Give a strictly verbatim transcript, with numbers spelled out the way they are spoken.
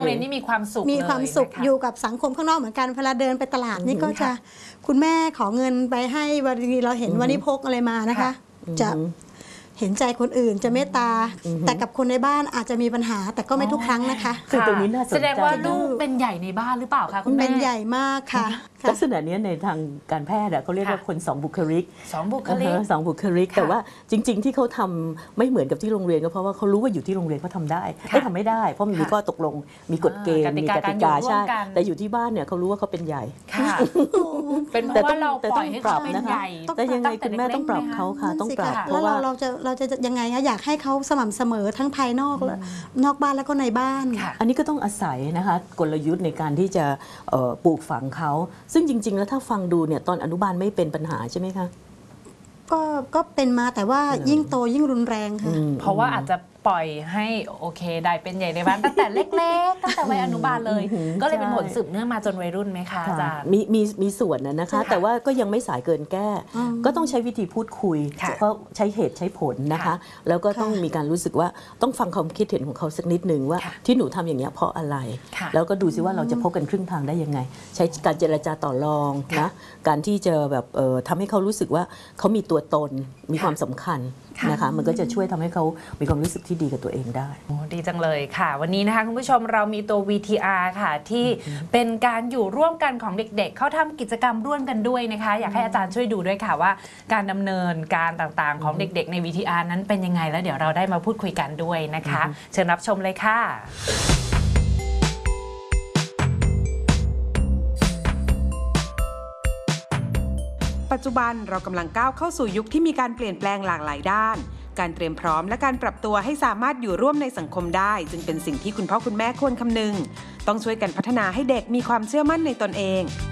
เรียนนี่มีความสุขมีความสุขอยู่กับสังคมข้างนอกเหมือนกันเวลาเดินไปตลาดนี่ก็จะคุณแม่ขอเงินไปให้วันนี้เราเห็นวันนี้พกอะไรมานะคะจะเห็นใจคนอื่นจะเมตตาแต่กับคนในบ้านอาจจะมีปัญหาแต่ก็ไม่ทุกครั้งนะคะคือตรงนี้น่าสนใจแสดงว่าลูกเป็นใหญ่ในบ้านหรือเปล่าคะคุณแม่เป็นใหญ่มากค่ะลักษณะนี้ในทางการแพทย์เขาเรียกว่าคนสองบุคลิกสองบุคลิกสองบุคลิกแต่ว่าจริงๆที่เขาทำไม่เหมือนกับที่โรงเรียนก็เพราะว่าเขารู้ว่าอยู่ที่โรงเรียนเขาทำได้ไม่ทำไม่ได้เพราะมันมีข้อตกลงมีกฎเกณฑ์มีกติกาใช่แต่อยู่ที่บ้านเนี่ยเขารู้ว่าเขาเป็นใหญ่เป็นเพราะว่าเราปล่อยให้เขาเป็นใหญ่แต่ยังไงคุณแม่ต้องปรับเขาค่ะต้องปรับเพราะว่าเราจะเราจะยังไงคะอยากให้เขาสม่ำเสมอทั้งภายนอกและนอกบ้านแล้วก็ในบ้านอันนี้ก็ต้องอาศัยนะคะกลยุทธ์ในการที่จะปลูกฝังเขาซึ่งจริงๆแล้วถ้าฟังดูเนี่ยตอนอนุบาลไม่เป็นปัญหาใช่ไหมคะก็ก็เป็นมาแต่ว่ายิ่งโตยิ่งรุนแรงค่ะเพราะว่าอาจจะปล่อยให้โอเคได้เป็นใหญ่ในบ้านตั้งแต่เล็กๆตั้งแต่วัยอนุบาลเลยก็เลยเป็นผลสืบเนื่องมาจนวัยรุ่นไหมคะอาจารย์มีมีมีส่วนนะนะคะแต่ว่าก็ยังไม่สายเกินแก้ก็ต้องใช้วิธีพูดคุยเพราะใช้เหตุใช้ผลนะคะแล้วก็ต้องมีการรู้สึกว่าต้องฟังความคิดเห็นของเขาสักนิดนึงว่าที่หนูทำอย่างนี้เพราะอะไรแล้วก็ดูซิว่าเราจะพบกันครึ่งทางได้ยังไงใช้การเจรจาต่อรองนะการที่จะแบบทำให้เขารู้สึกว่าเขามีตัวตนมีความสำคัญนะคะมันก็จะช่วยทำให้เขามีความรู้สึกที่ดีกับตัวเองได้ดีจังเลยค่ะวันนี้นะคะคุณผู้ชมเรามีตัว วี ที อาร์ ค่ะที่เป็นการอยู่ร่วมกันของเด็กๆเขาทำกิจกรรมร่วมกันด้วยนะคะอยากให้อาจารย์ช่วยดูด้วยค่ะว่าการดำเนินการต่างๆของเด็กๆใน วี ที อาร์ นั้นเป็นยังไงแล้วเดี๋ยวเราได้มาพูดคุยกันด้วยนะคะเชิญรับชมเลยค่ะปัจจุบันเรากำลังก้าวเข้าสู่ยุคที่มีการเปลี่ยนแปลงหลากหลายด้านการเตรียมพร้อมและการปรับตัวให้สามารถอยู่ร่วมในสังคมได้จึงเป็นสิ่งที่คุณพ่อคุณแม่ควรคำนึงต้องช่วยกันพัฒนาให้เด็กมีความเชื่อมั่นในตนเอง